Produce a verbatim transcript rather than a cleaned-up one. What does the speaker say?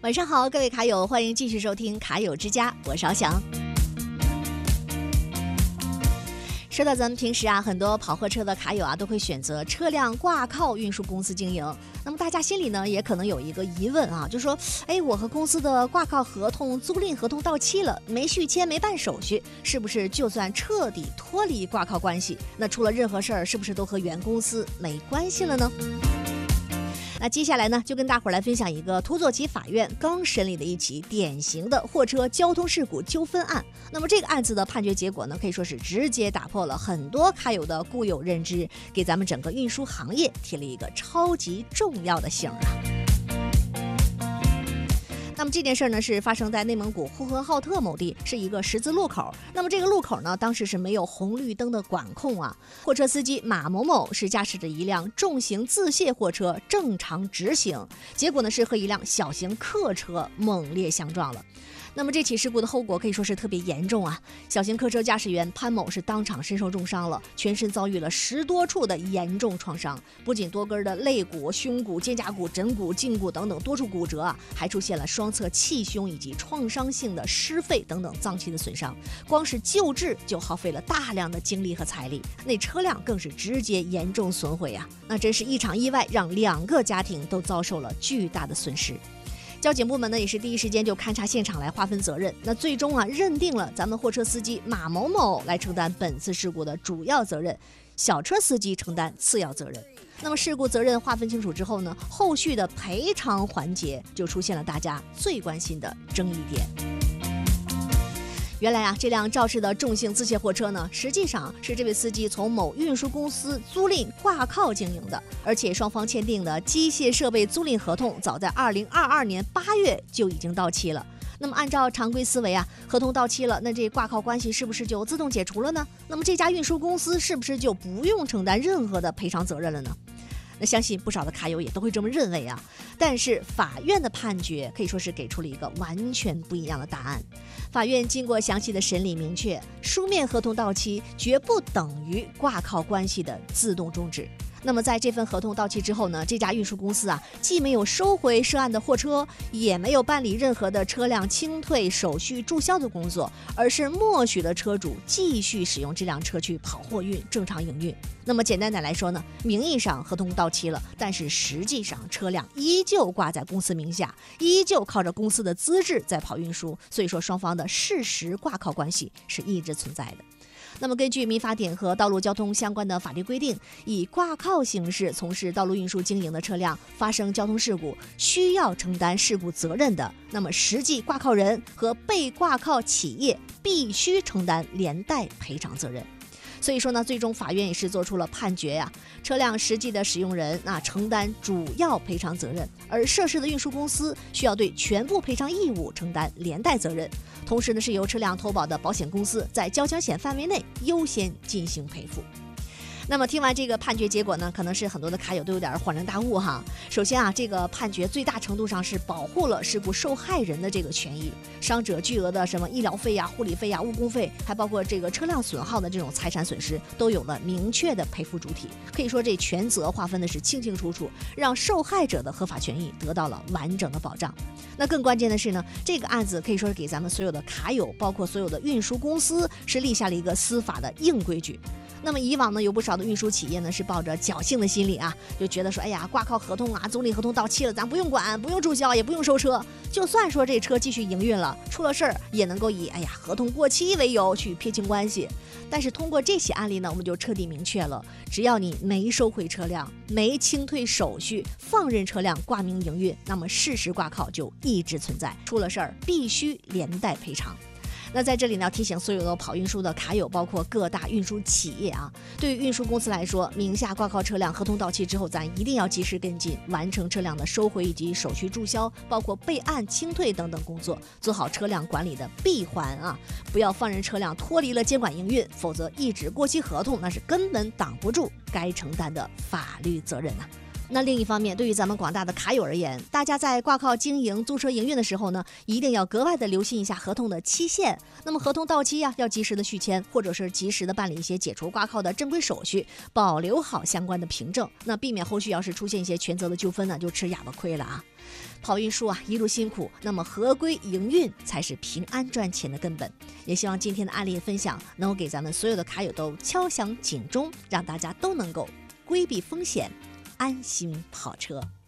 晚上好，各位卡友，欢迎继续收听卡友之家，我是翱翔。说到咱们平时啊，很多跑货车的卡友啊，都会选择车辆挂靠运输公司经营。那么大家心里呢，也可能有一个疑问啊，就说，哎，我和公司的挂靠合同、租赁合同到期了，没续签、没办手续，是不是就算彻底脱离挂靠关系？那出了任何事儿，是不是都和原公司没关系了呢？那接下来呢，就跟大伙儿来分享一个土佐崎法院刚审理的一起典型的货车交通事故纠纷案。那么这个案子的判决结果呢，可以说是直接打破了很多卡友的固有认知，给咱们整个运输行业提了一个超级重要的醒啊。那么这件事呢，是发生在内蒙古呼和浩特某地，是一个十字路口。那么这个路口呢，当时是没有红绿灯的管控啊。货车司机马某某是驾驶着一辆重型自卸货车正常直行，结果呢是和一辆小型客车猛烈相撞了。那么这起事故的后果可以说是特别严重啊！小型客车驾驶员潘某是当场身受重伤了，全身遭遇了十多处的严重创伤，不仅多根的肋骨、胸骨、肩胛骨、枕骨、胫骨等等多处骨折啊，还出现了双侧气胸以及创伤性的失肺等等脏器的损伤。光是救治就耗费了大量的精力和财力，那车辆更是直接严重损毁啊！那真是一场意外，让两个家庭都遭受了巨大的损失。交警部门呢也是第一时间就勘察现场来划分责任，那最终啊认定了咱们货车司机马某某来承担本次事故的主要责任，小车司机承担次要责任。那么事故责任划分清楚之后呢，后续的赔偿环节就出现了大家最关心的争议点。原来啊，这辆肇事的重型自卸货车呢，实际上是这位司机从某运输公司租赁挂靠经营的，而且双方签订的机械设备租赁合同早在二零二二年八月就已经到期了。那么按照常规思维啊，合同到期了，那这挂靠关系是不是就自动解除了呢？那么这家运输公司是不是就不用承担任何的赔偿责任了呢？那相信不少的卡友也都会这么认为啊，但是法院的判决可以说是给出了一个完全不一样的答案。法院经过详细的审理，明确书面合同到期绝不等于挂靠关系的自动终止。那么在这份合同到期之后呢，这家运输公司啊，既没有收回涉案的货车，也没有办理任何的车辆清退手续注销的工作，而是默许了车主继续使用这辆车去跑货运正常营运。那么简单点来说呢，名义上合同到期了，但是实际上车辆依旧挂在公司名下，依旧靠着公司的资质在跑运输，所以说双方的事实挂靠关系是一直存在的。那么根据民法典和道路交通相关的法律规定，以挂靠形式从事道路运输经营的车辆发生交通事故，需要承担事故责任的，那么实际挂靠人和被挂靠企业必须承担连带赔偿责任。所以说呢，最终法院也是做出了判决呀、啊，车辆实际的使用人啊承担主要赔偿责任，而涉事的运输公司需要对全部赔偿义务承担连带责任。同时呢，是由车辆投保的保险公司在交强险范围内优先进行赔付。那么听完这个判决结果呢，可能是很多的卡友都有点恍然大悟哈。首先啊，这个判决最大程度上是保护了事故受害人的这个权益，伤者巨额的什么医疗费呀、护理费呀、误工费，还包括这个车辆损耗的这种财产损失，都有了明确的赔付主体。可以说这全责划分的是清清楚楚，让受害者的合法权益得到了完整的保障。那更关键的是呢，这个案子可以说是给咱们所有的卡友，包括所有的运输公司，是立下了一个司法的硬规矩。那么以往呢，有不少的运输企业呢是抱着侥幸的心理啊，就觉得说，哎呀，挂靠合同啊、租赁合同到期了，咱不用管，不用注销，也不用收车，就算说这车继续营运了，出了事儿也能够以哎呀合同过期为由去撇清关系。但是通过这起案例呢，我们就彻底明确了，只要你没收回车辆、没清退手续，放任车辆挂名营运，那么事实挂靠就一直存在，出了事儿必须连带赔偿。那在这里呢，提醒所有的跑运输的卡友，包括各大运输企业啊，对于运输公司来说，名下挂靠车辆合同到期之后，咱一定要及时跟进，完成车辆的收回以及手续注销，包括备案、清退等等工作，做好车辆管理的闭环啊，不要放任车辆脱离了监管营运，否则一纸过期合同那是根本挡不住该承担的法律责任呐、啊。 那另一方面，对于咱们广大的卡友而言，大家在挂靠经营租车营运的时候呢，一定要格外的留心一下合同的期限。那么合同到期呀、啊，要及时的续签，或者是及时的办理一些解除挂靠的正规手续，保留好相关的凭证，那避免后续要是出现一些权责的纠纷呢，就吃哑巴亏了啊。跑运输啊，一路辛苦，那么合规营运才是平安赚钱的根本。也希望今天的案例分享能够给咱们所有的卡友都敲响警钟，让大家都能够规避风险，安心跑车。